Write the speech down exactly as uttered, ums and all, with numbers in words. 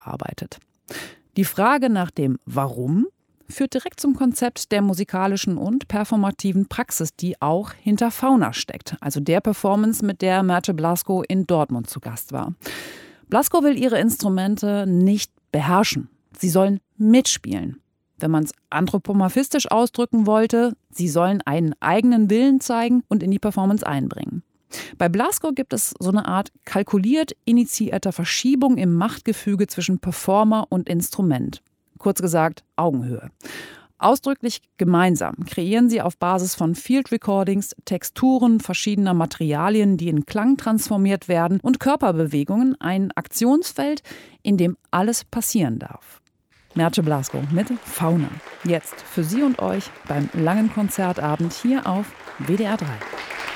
arbeitet. Die Frage nach dem Warum führt direkt zum Konzept der musikalischen und performativen Praxis, die auch hinter Fauna steckt. Also der Performance, mit der Merte Blasko in Dortmund zu Gast war. Blasko will ihre Instrumente nicht beherrschen. Sie sollen mitspielen. Wenn man es anthropomorphistisch ausdrücken wollte, sie sollen einen eigenen Willen zeigen und in die Performance einbringen. Bei Blasko gibt es so eine Art kalkuliert initiierter Verschiebung im Machtgefüge zwischen Performer und Instrument. Kurz gesagt, Augenhöhe. Ausdrücklich gemeinsam kreieren sie auf Basis von Field Recordings Texturen verschiedener Materialien, die in Klang transformiert werden, und Körperbewegungen, ein Aktionsfeld, in dem alles passieren darf. Merte Blasko mit Fauna. Jetzt für Sie und euch beim langen Konzertabend hier auf W D R drei.